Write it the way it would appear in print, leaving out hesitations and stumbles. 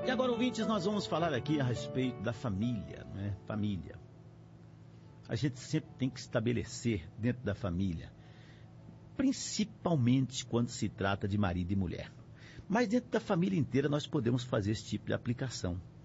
E agora, ouvintes, nós vamos falar aqui a respeito da família, não é? Família. A gente sempre tem que estabelecer dentro da família, principalmente quando se trata de marido e mulher. Mas dentro da família inteira nós podemos fazer esse tipo de aplicação.